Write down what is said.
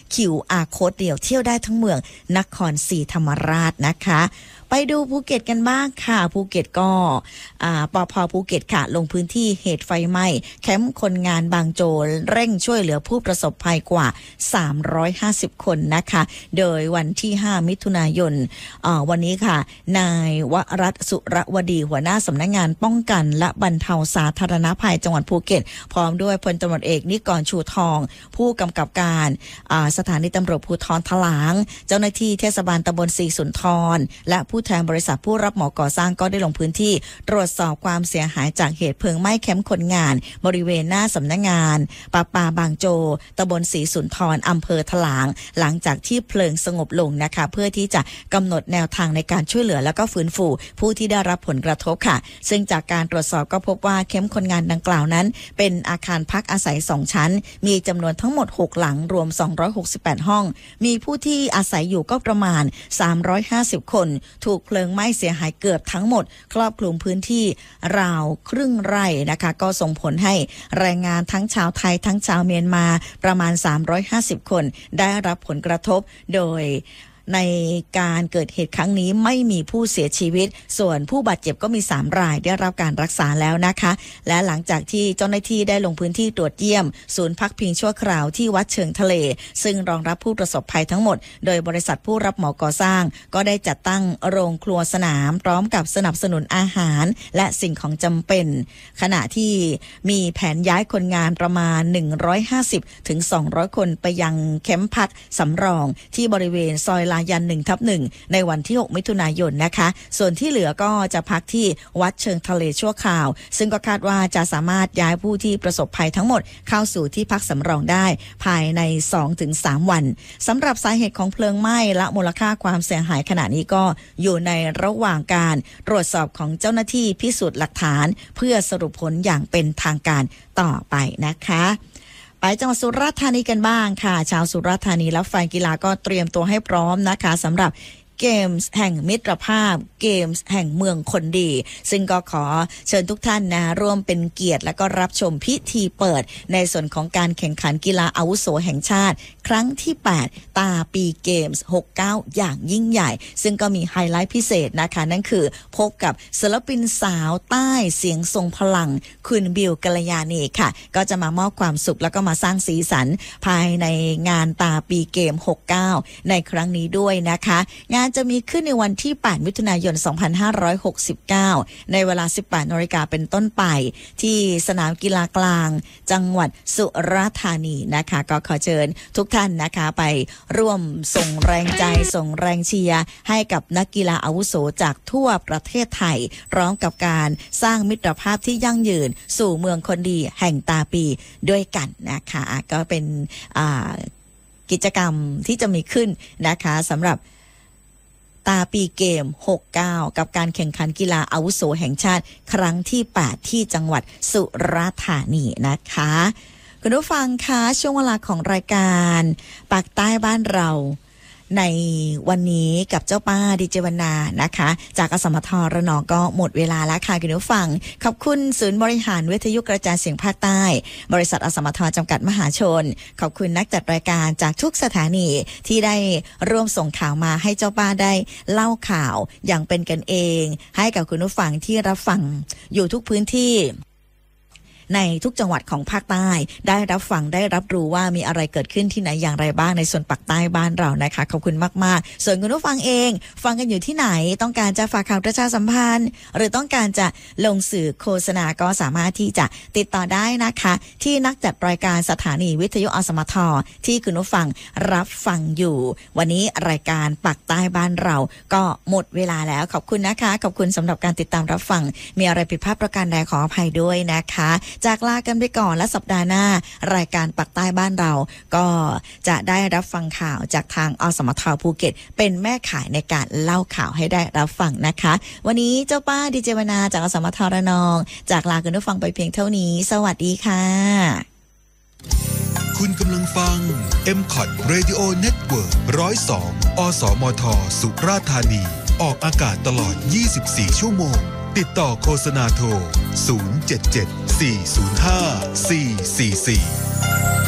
QR Code เดียวเที่ยวได้ทั้งเมืองนครศรีธรรมราชนะคะไปดูภูเก็ตกันบ้างค่ะภูเก็ตก็ปภ.ภูเก็ตค่ะลงพื้นที่เหตุไฟไหม้แคมป์คนงานบางโจเร่งช่วยเหลือผู้ประสบภัยกว่า350คนนะคะโดยวันที่5มิถุนายนวันนี้ค่ะนายวรัตน์สุรวดีหัวหน้าสำนักงานป้องกันและบรรเทาสาธารณภัยจังหวัดภูเก็ตพร้อมด้วยพลตำรวจเอกนิกรชูทองผู้กำกับการสถานีตำรวจภูธรถลางเจ้าหน้าที่เทศบาลตำบลศรีสุนทรและผู้แทนบริษัทผู้รับเหมาก่อสร้างก็ได้ลงพื้นที่ตรวจสอบความเสียหายจากเหตุเพลิงไหม้แคมป์คนงานบริเวณหน้าสำนักงานปปาบางโจตำบลศรีสุนทรอำเภอถลางหลังจากที่เพลิงสงบลงนะคะเพื่อที่จะกำหนดแนวทางในการช่วยเหลือแล้วก็ฟื้นฟูผู้ที่ได้รับผลกระทบค่ะซึ่งจากการตรวจสอบก็พบว่าแคมป์คนงานดังกล่าวนั้นเป็นอาคารพักอาศัย2ชั้นมีจำนวนทั้งหมด6หลังรวม268ห้องมีผู้ที่อาศัยอยู่ก็ประมาณ350คนถูกเพลิงไหม้เสียหายเกือบทั้งหมดครอบคลุมพื้นที่ราวครึ่งไร่นะคะก็ส่งผลให้แรงงานทั้งชาวไทยทั้งชาวเมียนมาประมาณ350คนได้รับผลกระทบโดยในการเกิดเหตุครั้งนี้ไม่มีผู้เสียชีวิตส่วนผู้บาดเจ็บก็มี3รายได้รับการรักษาแล้วนะคะและหลังจากที่เจ้าหน้าที่ได้ลงพื้นที่ตรวจเยี่ยมศูนย์พักพิงชั่วคราวที่วัดเชิงทะเลซึ่งรองรับผู้ประสบภัยทั้งหมดโดยบริษัทผู้รับเหมาก่อสร้างก็ได้จัดตั้งโรงครัวสนามพร้อมกับสนับสนุนอาหารและสิ่งของจำเป็นขณะที่มีแผนย้ายคนงานประมาณ150ถึง200คนไปยังแคมป์พักสำรองที่บริเวณซอยลายัน 1/1 ในวันที่6มิถุนายนนะคะส่วนที่เหลือก็จะพักที่วัดเชิงทะเลชั่วคราวซึ่งก็คาดว่าจะสามารถย้ายผู้ที่ประสบภัยทั้งหมดเข้าสู่ที่พักสำรองได้ภายใน 2-3 วันสำหรับสาเหตุของเพลิงไหม้และมูลค่าความเสียหายขณะนี้ก็อยู่ในระหว่างการตรวจสอบของเจ้าหน้าที่พิสูจน์หลักฐานเพื่อสรุปผลอย่างเป็นทางการต่อไปนะคะไปจังหวัดสุราษฎร์ธานีกันบ้างค่ะชาวสุราษฎร์ธานีและแฟนกีฬาก็เตรียมตัวให้พร้อมนะคะสำหรับเกมส์แห่งมิตรภาพเกมส์แห่งเมืองคนดีซึ่งก็ขอเชิญทุกท่านนะร่วมเป็นเกียรติและก็รับชมพิธีเปิดในส่วนของการแข่งขันกีฬาอาวุโสแห่งชาติครั้งที่8ตาปีเกมส์69อย่างยิ่งใหญ่ซึ่งก็มีไฮไลท์พิเศษนะคะนั่นคือพบกับศิลปินสาวใต้เสียงทรงพลังคุณบิวกัลยาณีค่ะก็จะมามอบความสุขแล้วก็มาสร้างสีสันภายในงานตาปีเกม69ในครั้งนี้ด้วยนะคะงานจะมีขึ้นในวันที่8มิถุนายน2569ในเวลา 18:00 น.เป็นต้นไปที่สนามกีฬากลางจังหวัดสุราษฎร์ธานีนะคะก็ขอเชิญทุกท่านนะคะไปร่วมส่งแรงใจส่งแรงเชียร์ให้กับนักกีฬาอาวุโสจากทั่วประเทศไทยพร้อมกับการสร้างมิตรภาพที่ยั่งยืนสู่เมืองคนดีแห่งตาปีด้วยกันนะคะก็เป็นกิจกรรมที่จะมีขึ้นนะคะสำหรับตาปีเกม69กับการแข่งขันกีฬาอาวุโสแห่งชาติครั้งที่8ที่จังหวัดสุราษฎร์ธานีนะคะคุณผู้ฟังคะช่วงเวลาของรายการปากใต้บ้านเราในวันนี้กับเจ้าป้าดิเจวนานะคะจากอสมทระนองก็หมดเวลาแล้วค่ะคุณผู้ฟังขอบคุณศูนย์บริหารวิทยุกระจายเสียงภาคใต้บริษัทอสมทจำกัดมหาชนขอบคุณนักจัดรายการจากทุกสถานีที่ได้ร่วมส่งข่าวมาให้เจ้าป้าได้เล่าข่าวอย่างเป็นกันเองให้กับคุณผู้ฟังที่รับฟังอยู่ทุกพื้นที่ในทุกจังหวัดของภาคใต้ได้รับฟังได้รับรู้ว่ามีอะไรเกิดขึ้นที่ไหนอย่างไรบ้างในส่วนปากใต้บ้านเรานะคะขอบคุณมากๆส่วนคุณผู้ฟังเองฟังกันอยู่ที่ไหนต้องการจะฝากข่าวประชาสัมพันธ์หรือต้องการจะลงสื่อโฆษณาก็สามารถที่จะติดต่อได้นะคะที่นักจัดรายการสถานีวิทยุอสมทที่คุณผู้ฟังรับฟังอยู่วันนี้รายการปากใต้บ้านเราก็หมดเวลาแล้วขอบคุณนะคะขอบคุณสำหรับการติดตามรับฟังมีอะไรผิดพลาดประการใดขออภัยด้วยนะคะจากลากันไปก่อนและสัปดาห์หน้ารายการปักใต้บ้านเราก็จะได้รับฟังข่าวจากทางอสมทภูเก็ตเป็นแม่ข่ายในการเล่าข่าวให้ได้รับฟังนะคะวันนี้เจ้าป้าดิเจวนาจากอสมทระนองจากลาคุณผู้ฟังไปเพียงเท่านี้สวัสดีค่ะคุณกำลังฟัง MCOT Radio Network 102 อสมทสุราษฎร์ธานีออกอากาศตลอด24ชั่วโมงติดต่อโฆษณาโทร077 405 444